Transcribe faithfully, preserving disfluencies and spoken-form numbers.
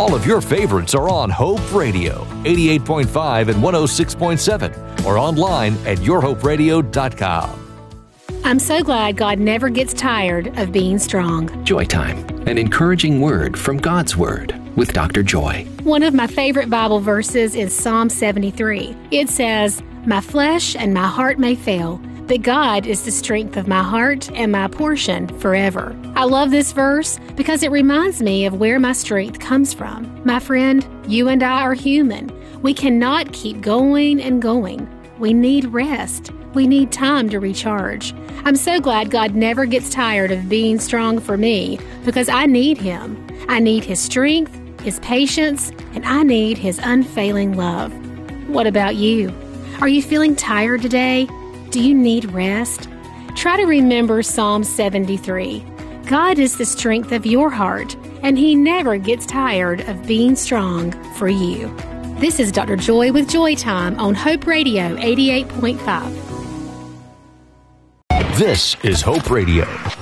All of your favorites are on Hope Radio, eighty-eight point five and one oh six point seven, or online at your hope radio dot com. I'm so glad God never gets tired of being strong. Joy Time, an encouraging word from God's Word with Doctor Joy. One of my favorite Bible verses is Psalm seventy-three. It says, "My flesh and my heart may fail, but God is the strength of my heart and my portion forever." I love this verse because it reminds me of where my strength comes from. My friend, you and I are human. We cannot keep going and going. We need rest. We need time to recharge. I'm so glad God never gets tired of being strong for me because I need Him. I need His strength, His patience, and I need His unfailing love. What about you? Are you feeling tired today? Do you need rest? Try to remember Psalm seventy-three. God is the strength of your heart, and He never gets tired of being strong for you. This is Doctor Joy with Joy Time on Hope Radio eighty-eight point five. This is Hope Radio,